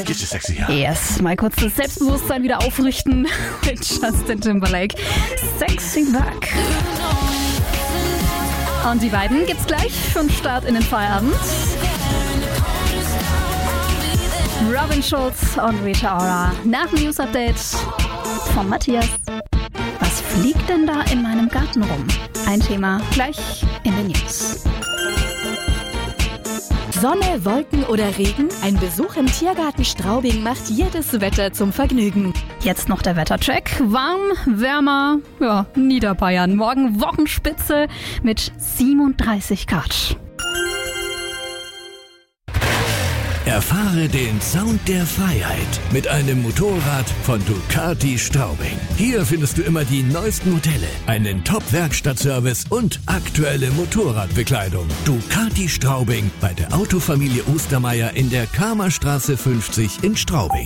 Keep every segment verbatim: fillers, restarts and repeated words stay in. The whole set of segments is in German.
Get you sexy, ja. Yes, mal kurz das Selbstbewusstsein wieder aufrichten mit Justin Timberlake. Sexy Back. Und die beiden gibt's gleich für den Start in den Feierabend. Robin Schulz und Rita Ora. Nach dem News Update von Matthias. Was fliegt denn da in meinem Garten rum? Ein Thema gleich in den News. Sonne, Wolken oder Regen, ein Besuch im Tiergarten Straubing macht jedes Wetter zum Vergnügen. Jetzt noch der Wettercheck. Warm, wärmer, ja, Niederbayern. Morgen Wochenspitze mit siebenunddreißig Grad. Erfahre den Sound der Freiheit mit einem Motorrad von Ducati Straubing. Hier findest du immer die neuesten Modelle, einen Top-Werkstattservice und aktuelle Motorradbekleidung. Ducati Straubing bei der Autofamilie Ostermeier in der Kamerstraße fünfzig in Straubing.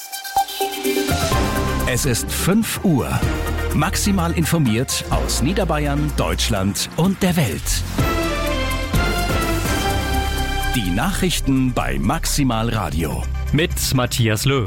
Es ist fünf Uhr. Maximal informiert aus Niederbayern, Deutschland und der Welt. Die Nachrichten bei Maximal Radio. Mit Matthias Löw.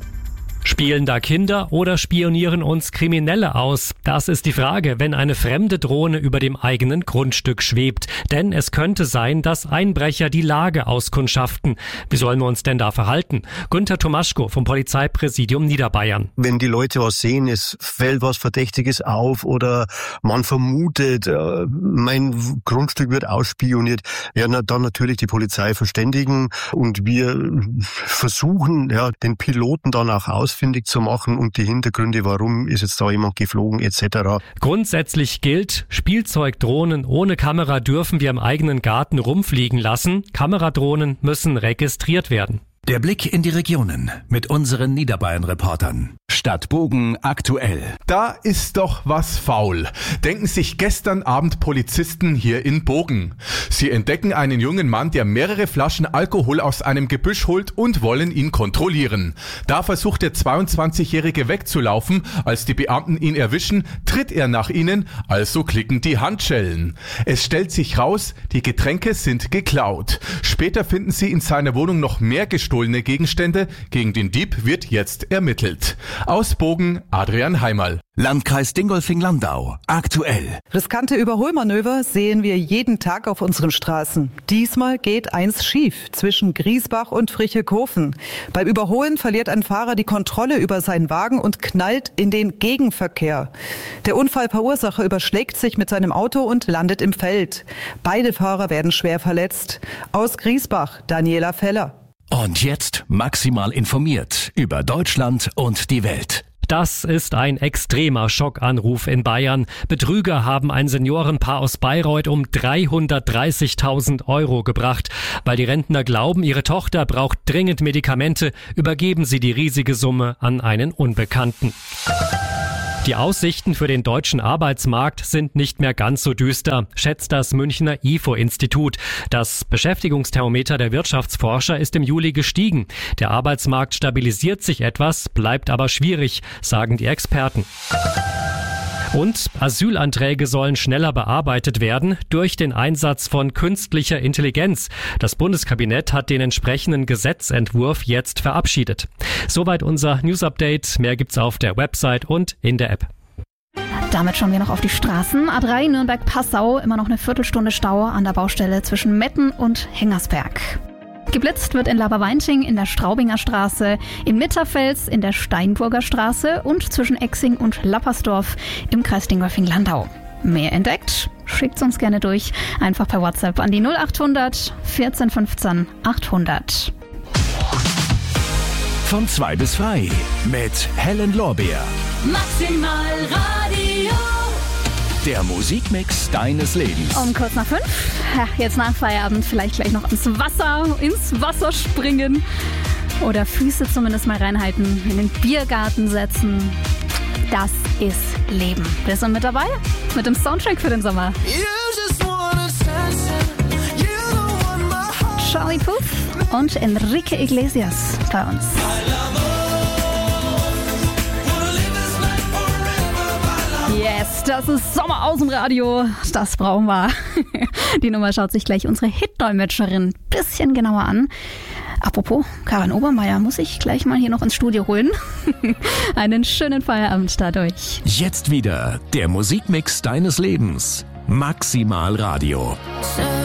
Spielen da Kinder oder spionieren uns Kriminelle aus? Das ist die Frage, wenn eine fremde Drohne über dem eigenen Grundstück schwebt. Denn es könnte sein, dass Einbrecher die Lage auskundschaften. Wie sollen wir uns denn da verhalten? Günther Tomaschko vom Polizeipräsidium Niederbayern. Wenn die Leute was sehen, es fällt was Verdächtiges auf oder man vermutet, äh, mein Grundstück wird ausspioniert, ja, na, dann natürlich die Polizei verständigen und wir versuchen, ja, den Piloten dann auch aus ausfindig zu machen und die Hintergründe, warum ist jetzt da jemand geflogen et cetera. Grundsätzlich gilt, Spielzeugdrohnen ohne Kamera dürfen wir im eigenen Garten rumfliegen lassen. Kameradrohnen müssen registriert werden. Der Blick in die Regionen mit unseren Niederbayern-Reportern. Stadt Bogen aktuell. Da ist doch was faul, denken sich gestern Abend Polizisten hier in Bogen. Sie entdecken einen jungen Mann, der mehrere Flaschen Alkohol aus einem Gebüsch holt und wollen ihn kontrollieren. Da versucht der zweiundzwanzigjährige wegzulaufen. Als die Beamten ihn erwischen, tritt er nach ihnen, also klicken die Handschellen. Es stellt sich raus, die Getränke sind geklaut. Später finden sie in seiner Wohnung noch mehr gestohlene Gegenstände. Gegen den Dieb wird jetzt ermittelt. Aus Bogen, Adrian Heimerl. Landkreis Dingolfing-Landau, aktuell. Riskante Überholmanöver sehen wir jeden Tag auf unseren Straßen. Diesmal geht eins schief zwischen Griesbach und Frichekofen. Beim Überholen verliert ein Fahrer die Kontrolle über seinen Wagen und knallt in den Gegenverkehr. Der Unfallverursacher überschlägt sich mit seinem Auto und landet im Feld. Beide Fahrer werden schwer verletzt. Aus Griesbach, Daniela Feller. Und jetzt maximal informiert über Deutschland und die Welt. Das ist ein extremer Schockanruf in Bayern. Betrüger haben ein Seniorenpaar aus Bayreuth um dreihundertdreißigtausend Euro gebracht. Weil die Rentner glauben, ihre Tochter braucht dringend Medikamente, übergeben sie die riesige Summe an einen Unbekannten. Die Aussichten für den deutschen Arbeitsmarkt sind nicht mehr ganz so düster, schätzt das Münchner I F O-Institut. Das Beschäftigungsthermometer der Wirtschaftsforscher ist im Juli gestiegen. Der Arbeitsmarkt stabilisiert sich etwas, bleibt aber schwierig, sagen die Experten. Und Asylanträge sollen schneller bearbeitet werden durch den Einsatz von künstlicher Intelligenz. Das Bundeskabinett hat den entsprechenden Gesetzentwurf jetzt verabschiedet. Soweit unser News-Update. Mehr gibt's auf der Website und in der App. Damit schauen wir noch auf die Straßen. A drei Nürnberg-Passau, immer noch eine Viertelstunde Stau an der Baustelle zwischen Metten und Hengersberg. Geblitzt wird in Laberweinting in der Straubinger Straße, in Mitterfels in der Steinburger Straße und zwischen Exing und Lappersdorf im Kreis Dingolfing-Landau. Mehr entdeckt? Schickt's uns gerne durch. Einfach per WhatsApp an die null achthundert vierzehn fünfzehn achthundert. Von zwei bis frei mit Helen Lorbeer. Maximal Radio. Der Musikmix deines Lebens. Um kurz nach fünf, ja, jetzt nach Feierabend vielleicht gleich noch ins Wasser, ins Wasser springen oder Füße zumindest mal reinhalten, in den Biergarten setzen. Das ist Leben. Wir sind mit dabei mit dem Soundtrack für den Sommer. Charlie Puth und Enrique Iglesias bei uns. Yes, das ist Sommer aus dem Radio. Das brauchen wir. Die Nummer schaut sich gleich unsere Hitdolmetscherin ein bisschen genauer an. Apropos, Karin Obermeier muss ich gleich mal hier noch ins Studio holen. Einen schönen Feierabend dadurch. Jetzt wieder der Musikmix deines Lebens. Maximal Radio.